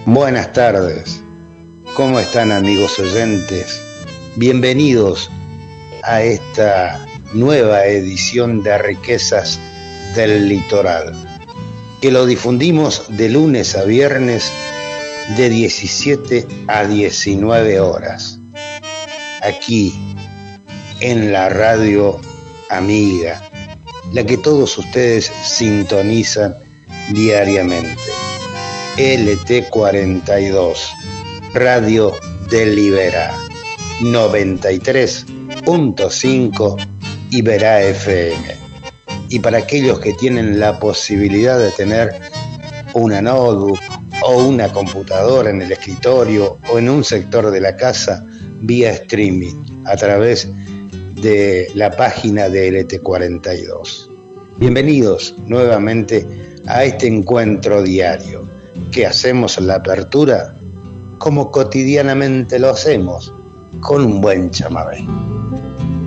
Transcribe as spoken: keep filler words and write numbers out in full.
Buenas tardes, ¿cómo están amigos oyentes? Bienvenidos a esta nueva edición de Riquezas del Litoral, que lo difundimos de lunes a viernes de diecisiete a diecinueve horas, aquí en la radio amiga, la que todos ustedes sintonizan diariamente. L T cuarenta y dos, Radio Delibera, noventa y tres punto cinco Iberá F M. Y para aquellos que tienen la posibilidad de tener una notebook o una computadora en el escritorio o en un sector de la casa, vía streaming, a través de la página de L T cuarenta y dos. Bienvenidos nuevamente a este encuentro diario, que hacemos la apertura como cotidianamente lo hacemos, con un buen chamamé.